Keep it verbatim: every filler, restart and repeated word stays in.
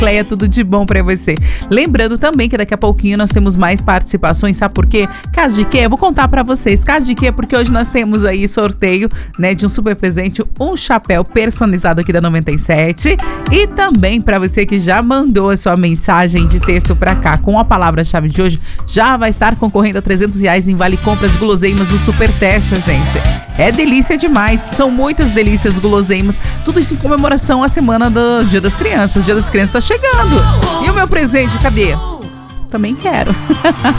Cleia, tudo de bom pra você. Lembrando também que daqui a pouquinho nós temos mais participações, sabe por quê? Caso de quê? Eu vou contar pra vocês. Caso de quê? Porque hoje nós temos aí sorteio, né, de um super presente, um chapéu personalizado aqui da noventa e sete. E também pra você que já mandou a sua mensagem de texto pra cá com a palavra-chave de hoje, já vai estar concorrendo a trezentos reais em vale compras guloseimas do Super Testa, gente. É delícia demais, são muitas delícias guloseimas, tudo isso em comemoração à semana do Dia das Crianças. Dia das Crianças tá chegando. E o meu presente, cadê? Também quero.